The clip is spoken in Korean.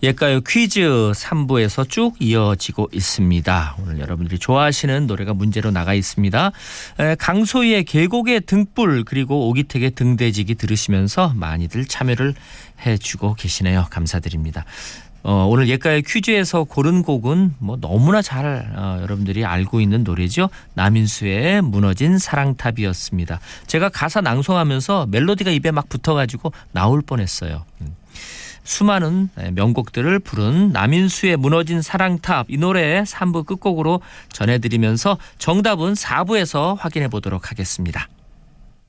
옛가요 퀴즈 3부에서 쭉 이어지고 있습니다. 오늘 여러분들이 좋아하시는 노래가 문제로 나가 있습니다. 강소희의 계곡의 등불 그리고 오기택의 등대지기 들으시면서 많이들 참여를 해주고 계시네요. 감사드립니다. 오늘 옛가요 퀴즈에서 고른 곡은 너무나 잘 여러분들이 알고 있는 노래죠. 남인수의 무너진 사랑탑이었습니다. 제가 가사 낭송하면서 멜로디가 입에 막 붙어가지고 나올 뻔했어요. 수많은 명곡들을 부른 남인수의 무너진 사랑탑, 이 노래 3부 끝곡으로 전해드리면서 정답은 4부에서 확인해 보도록 하겠습니다.